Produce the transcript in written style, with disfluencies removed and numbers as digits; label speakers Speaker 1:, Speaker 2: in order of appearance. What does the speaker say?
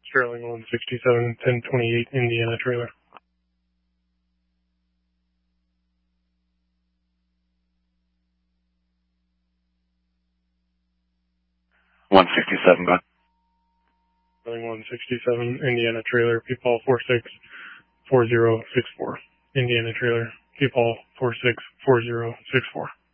Speaker 1: Sterling 167, 1028, Indiana trailer.
Speaker 2: Go ahead.
Speaker 1: Sterling 167, Indiana trailer, Peepal 464064. Indiana trailer, Peepal 464064.